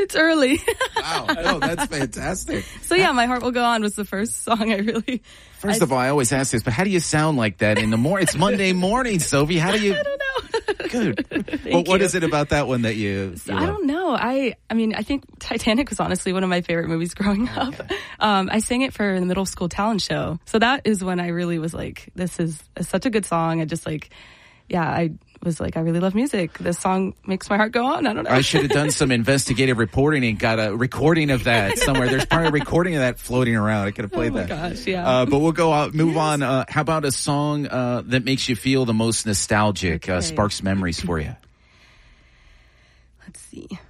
It's early. Wow. Oh, that's fantastic. So yeah, My Heart Will Go On was the first song I really... First of all, I always ask this, but how do you sound like that in the morning? It's Monday morning, Sophie. How do you... I don't know. Good. Well, what is it about that one that you I don't know. I mean, I think Titanic was honestly one of my favorite movies growing up. I sang it for the middle school talent show. So that is when I really was like, this is such a good song. I just like, yeah, I was like, I really love music. This song makes my heart go on. I don't know. I should have done some investigative reporting and got a recording of that somewhere. There's probably a recording of that floating around. I could have played that. Oh my gosh, yeah. But we'll move on. How about a song that makes you feel the most nostalgic, sparks memories for you? Let's see.